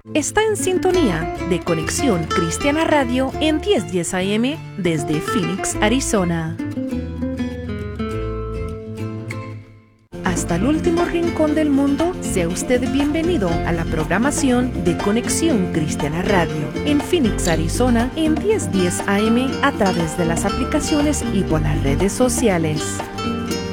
Está en sintonía de Conexión Cristiana Radio en 1010 AM desde Phoenix, Arizona. Hasta el último rincón del mundo, sea usted bienvenido a la programación de Conexión Cristiana Radio en Phoenix, Arizona en 1010 AM a través de las aplicaciones y por las redes sociales.